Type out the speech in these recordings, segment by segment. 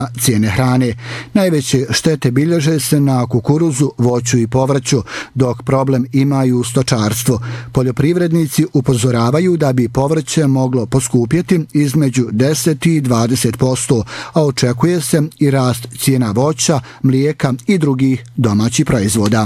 cijene hrane. Najveće štete bilježe se na kukuruzu, voću i povrću, dok problem imaju u stočarstvu. Poljoprivrednici upozoravaju da bi povrće moglo poskupjeti između 10 i 20%, a očekuje se i rast cijena voća, mlijeka i drugih domaćih proizvoda.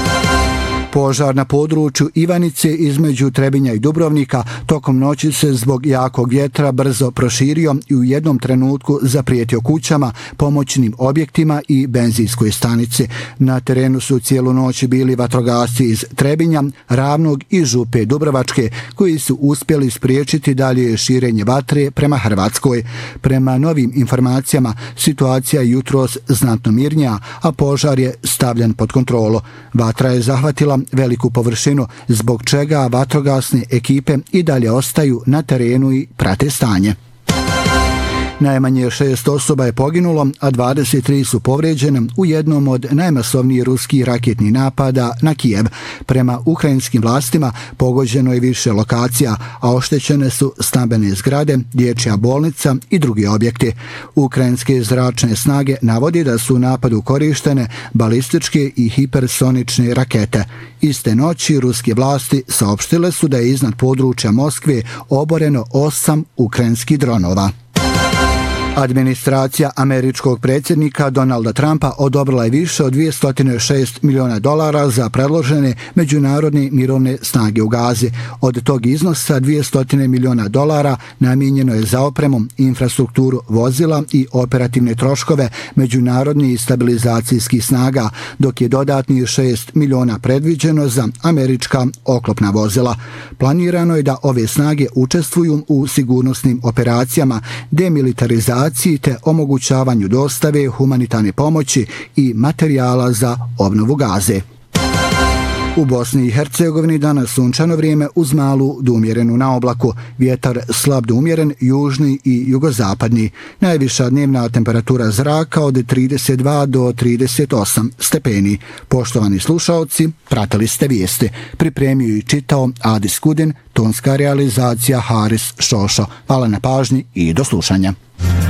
Požar na području Ivanice između Trebinja i Dubrovnika tokom noći se zbog jakog vjetra brzo proširio i u jednom trenutku zaprijetio kućama, pomoćnim objektima i benzinskoj stanici. Na terenu su cijelu noć bili vatrogasci iz Trebinja, Ravnog i Župe Dubrovačke, koji su uspjeli spriječiti dalje širenje vatre prema Hrvatskoj. Prema novim informacijama, situacija je jutros znatno mirnija, a požar je stavljen pod kontrolu. Vatra je zahvatila veliku površinu, zbog čega vatrogasne ekipe i dalje ostaju na terenu i prate stanje. Najmanje 6 osoba je poginulo, a 23 su povrijeđene u jednom od najmasovnijih ruskih raketnih napada na Kijev. Prema ukrajinskim vlastima pogođeno je više lokacija, a oštećene su stambene zgrade, dječja bolnica i drugi objekti. Ukrajinske zračne snage navodi da su u napadu korištene balističke i hipersonične rakete. Iste noći ruske vlasti saopštile su da je iznad područja Moskve oboreno 8 ukrajinskih dronova. Administracija američkog predsjednika Donalda Trumpa odobrila je više od $206 miliona za predložene međunarodne mirovne snage u Gazi. Od tog iznosa $200 miliona namijenjeno je za opremu, infrastrukturu vozila i operativne troškove međunarodnih stabilizacijskih snaga, dok je dodatnih 6 miliona predviđeno za američka oklopna vozila. Planirano je da ove snage učestvuju u sigurnosnim operacijama, demilitarizaciji te omogućavanju dostave humanitarne pomoći i materijala za obnovu Gaze. U Bosni i Hercegovini danas sunčano vrijeme uz malu do umjerenu na oblaku. Vjetar slab do umjeren, južni i jugozapadni. Najviša dnevna temperatura zraka od 32 do 38 stepeni. Poštovani slušaoci, pratili ste vijesti. Pripremio i čitao Adis Kudin, tonska realizacija Haris Šošo. Hvala na pažnji i do slušanja.